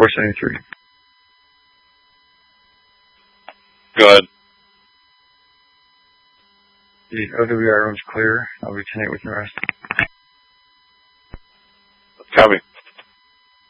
473. Go ahead. The OWI room's clear. I'll be 10-8 with the rest. Copy.